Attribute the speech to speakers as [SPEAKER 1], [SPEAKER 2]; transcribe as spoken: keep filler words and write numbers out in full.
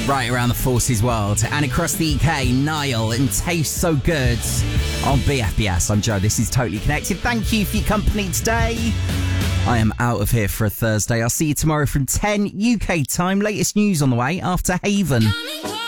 [SPEAKER 1] right around the Forces world and across the U K, Niall and Taste So Good on B F B S. I'm Joe. This is Totally Connected. Thank you for your company today. I am out of here for a Thursday. I'll see you tomorrow from ten U K time. Latest news on the way after Haven.